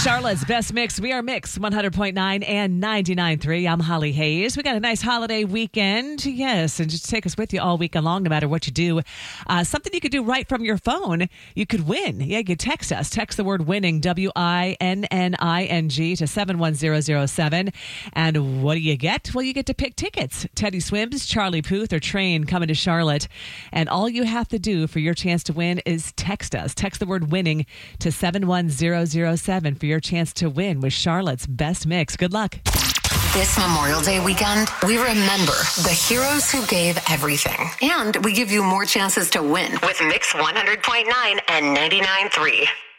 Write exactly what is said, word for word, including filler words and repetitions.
Charlotte's Best Mix. We are Mix one hundred point nine and ninety-nine point three. I'm Holly Hayes. We got a nice holiday weekend. Yes, and just take us with you all weekend long, no matter what you do. Uh, something you could do right from your phone. You could win. Yeah, you could text us. Text the word winning, W I N N I N G, to seven one zero zero seven. And what do you get? Well, you get to pick tickets. Teddy Swims, Charlie Puth, or Train coming to Charlotte. And all you have to do for your chance to win is text us. Text the word winning to seven one zero zero seven for your chance to win with Charlotte's Best Mix. Good luck. This Memorial Day weekend, we remember the heroes who gave everything. And we give you more chances to win with Mix one hundred point nine and ninety-nine point three.